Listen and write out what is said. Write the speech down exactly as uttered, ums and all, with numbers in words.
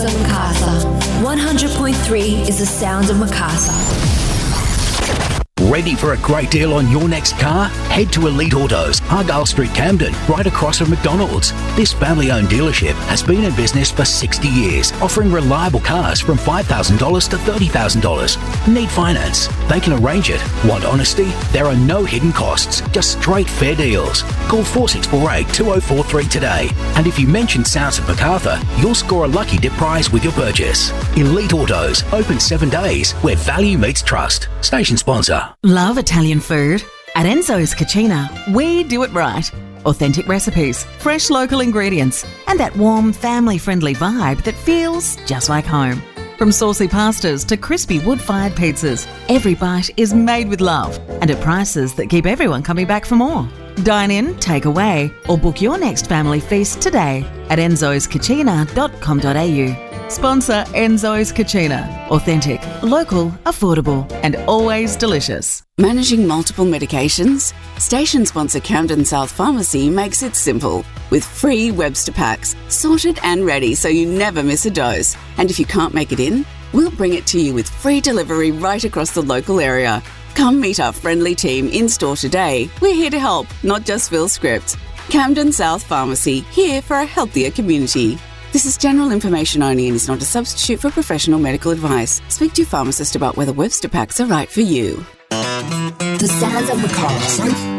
of Macassar. one hundred point three is the sound of Macassar. Ready for a great deal on your next car? Head to Elite Autos, Argyle Street, Camden, right across from McDonald's. This family-owned dealership has been in business for sixty years, offering reliable cars from five thousand dollars to thirty thousand dollars. Need finance? They can arrange it. Want honesty? There are no hidden costs, just straight fair deals. Call four six four eight, two oh four three today. And if you mention Sounds of Macarthur, you'll score a lucky dip prize with your purchase. Elite Autos, open seven days, where value meets trust. Station sponsor. Love Italian food? At Enzo's Cucina, we do it right. Authentic recipes, fresh local ingredients, and that warm, family-friendly vibe that feels just like home. From saucy pastas to crispy wood-fired pizzas, every bite is made with love and at prices that keep everyone coming back for more. Dine in, take away, or book your next family feast today at enzos cucina dot com dot a u. Sponsor Enzo's Cucina. Authentic, local, affordable, and always delicious. Managing multiple medications? Station sponsor Camden South Pharmacy makes it simple. With free Webster packs, sorted and ready so you never miss a dose. And if you can't make it in, we'll bring it to you with free delivery right across the local area. Come meet our friendly team in-store today. We're here to help, not just fill scripts. Camden South Pharmacy, here for a healthier community. This is general information only and is not a substitute for professional medical advice. Speak to your pharmacist about whether Webster packs are right for you. The sounds of Macassar.